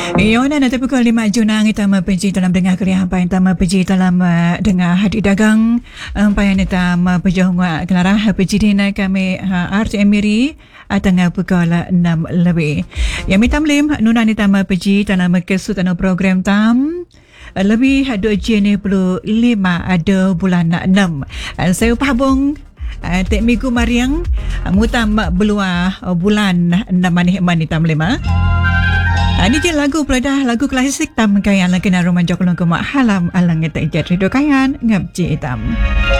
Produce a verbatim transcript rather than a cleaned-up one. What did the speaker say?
Iona na pukul lima Junang itama peji dalam dengar kuliah hampai itama peji dalam uh, dengar hadi dagang hampai itama peji hungwa kelarah peji dina kami uh, R T M Miri tengah pukul enam lebih. Yang mitam lim nunan itama peji dalam kesutan program tam lebih dua puluh lima ada bulan enam. Saya pahabung Uh, Tek Minggu Mariang uh, mutam beluah uh, bulan enam manih manitam lima. Uh, ini je lagu peladah lagu klasik tam kayan lang kena roman jokolong kemak halam alang ngetek jet rido kayan ngap je hitam.